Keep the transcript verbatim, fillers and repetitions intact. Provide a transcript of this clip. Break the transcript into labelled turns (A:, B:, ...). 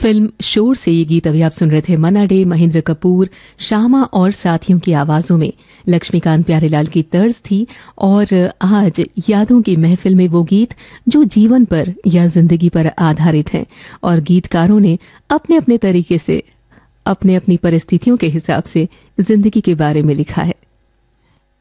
A: Film शोर से ये गीत अभी आप सुन रहे थे। मन्ना डे, महेंद्र कपूर, श्यामा और साथियों की आवाजों में लक्ष्मीकांत प्यारेलाल की तर्ज थी। और आज यादों की महफिल में वो गीत जो जीवन पर या जिंदगी पर आधारित हैं और गीतकारों ने अपने अपने तरीके से अपने अपनी परिस्थितियों के हिसाब से जिंदगी के बारे में लिखा है।